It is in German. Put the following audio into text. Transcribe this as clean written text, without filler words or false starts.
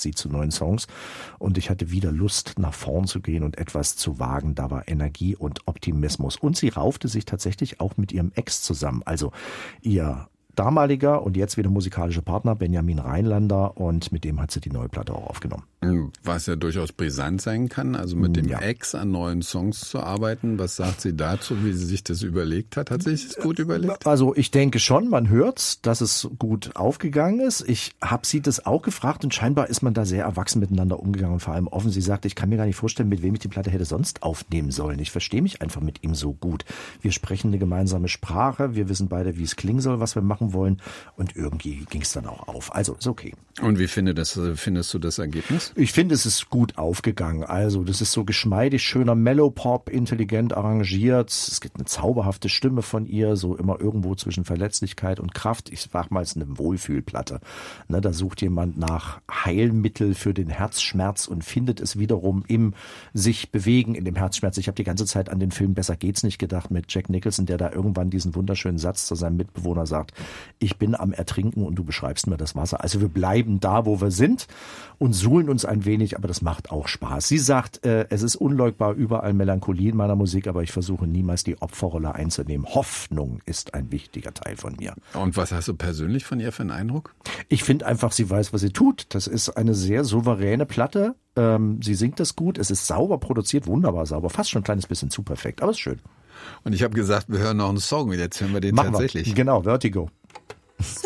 sie zu neuen Songs. Und ich hatte wieder Lust, nach vorn zu gehen und etwas zu wagen. Da war Energie und Optimismus. Und sie raufte sich tatsächlich auch mit ihrem Ex zusammen. Also ihr damaliger und jetzt wieder musikalischer Partner Benjamin Reinlander, und mit dem hat sie die neue Platte auch aufgenommen. Was ja durchaus brisant sein kann, also mit dem Ex an neuen Songs zu arbeiten. Was sagt sie dazu, wie sie sich das überlegt hat? Hat sie sich das gut überlegt? Also ich denke schon, man hört's, dass es gut aufgegangen ist. Ich habe sie das auch gefragt und scheinbar ist man da sehr erwachsen miteinander umgegangen und vor allem offen. Sie sagte, ich kann mir gar nicht vorstellen, mit wem ich die Platte hätte sonst aufnehmen sollen. Ich verstehe mich einfach mit ihm so gut. Wir sprechen eine gemeinsame Sprache, wir wissen beide, wie es klingen soll, was wir machen wollen, und irgendwie ging es dann auch auf. Also ist okay. Und wie findest du das Ergebnis? Ich finde, es ist gut aufgegangen. Also das ist so geschmeidig, schöner Mellow-Pop, intelligent arrangiert. Es gibt eine zauberhafte Stimme von ihr, so immer irgendwo zwischen Verletzlichkeit und Kraft. Ich sag mal, es ist eine Wohlfühlplatte. Ne, da sucht jemand nach Heilmittel für den Herzschmerz und findet es wiederum im sich bewegen in dem Herzschmerz. Ich habe die ganze Zeit an den Film Besser geht's nicht gedacht mit Jack Nicholson, der da irgendwann diesen wunderschönen Satz zu seinem Mitbewohner sagt: Ich bin am Ertrinken und du beschreibst mir das Wasser. Also wir bleiben da, wo wir sind und suhlen uns ein wenig, aber das macht auch Spaß. Sie sagt, es ist unleugbar überall Melancholie in meiner Musik, aber ich versuche niemals die Opferrolle einzunehmen. Hoffnung ist ein wichtiger Teil von mir. Und was hast du persönlich von ihr für einen Eindruck? Ich finde einfach, sie weiß, was sie tut. Das ist eine sehr souveräne Platte. Sie singt das gut. Es ist sauber produziert, wunderbar sauber. Fast schon ein kleines bisschen zu perfekt, aber ist schön. Und ich habe gesagt, wir hören noch einen Song. Jetzt hören wir den Machen tatsächlich. Genau, Vertigo.